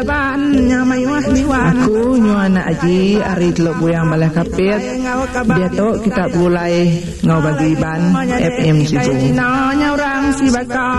Aku nyuana aji ari telok buyang malah kapit. Dia tu kita mulai ngau bagi ban FM Sibu.